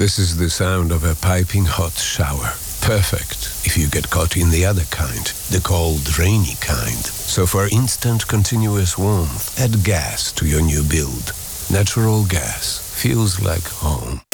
This is the sound of a piping hot shower. Perfect if you get caught in the other kind, the cold, rainy kind. So for instant continuous warmth, add gas to your new build. Natural gas feels like home.